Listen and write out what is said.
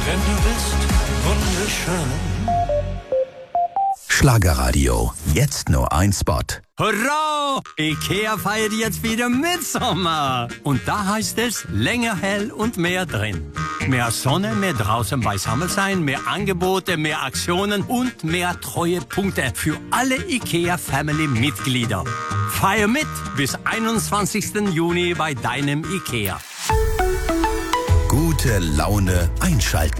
denn du bist wunderschön. Schlagerradio, jetzt nur ein Spot. Hurra! Ikea feiert jetzt wieder Mitsommer. Und da heißt es länger hell und mehr drin. Mehr Sonne, mehr draußen beisammen sein, mehr Angebote, mehr Aktionen und mehr Treuepunkte für alle Ikea-Family-Mitglieder. Feier mit bis 21. Juni bei deinem Ikea. Gute Laune einschalten.